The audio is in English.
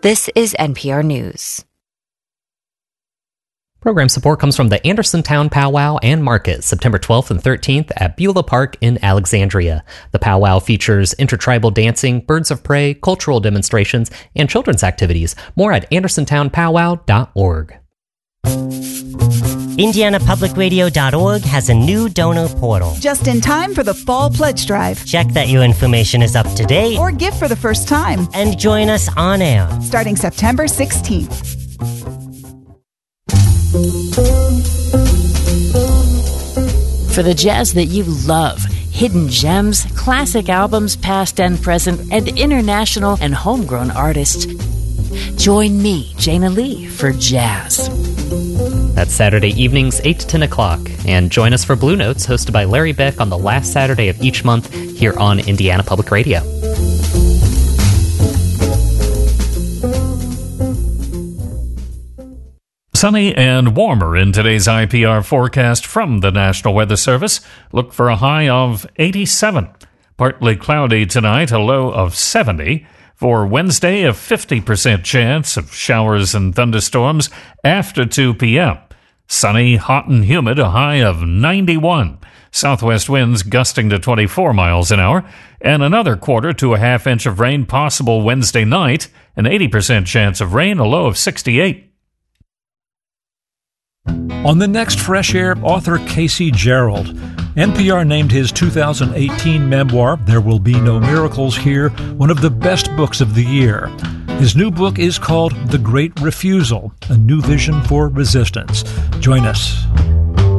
This is NPR News. Program support comes from the Andersontown Powwow and Market, September 12th and 13th at Beulah Park in Alexandria. The powwow features intertribal dancing, birds of prey, cultural demonstrations, and children's activities. More at andersontownpowwow.org. IndianaPublicRadio.org has a new donor portal. Just in time for the Fall Pledge Drive. Check that your information is up to date. Or give for the first time. And join us on air. Starting September 16th. For the jazz that you love, hidden gems, classic albums past and present, and international and homegrown artists, join me, Jana Lee, for Jazz. That's Saturday evenings, 8 to 10 o'clock. And join us for Blue Notes, hosted by Larry Beck on the last Saturday of each month here on Indiana Public Radio. Sunny and warmer in today's IPR forecast from the National Weather Service. Look for a high of 87. Partly cloudy tonight, a low of 70. For Wednesday, a 50% chance of showers and thunderstorms after 2 p.m. Sunny, hot and humid, a high of 91. Southwest winds gusting to 24 miles an hour. And another quarter to a half inch of rain possible Wednesday night. An 80% chance of rain, a low of 68. On the next Fresh Air, author Casey Gerald. NPR named his 2018 memoir, There Will Be No Miracles Here, one of the best books of the year. His new book is called The Great Refusal, a new vision for resistance. Join us.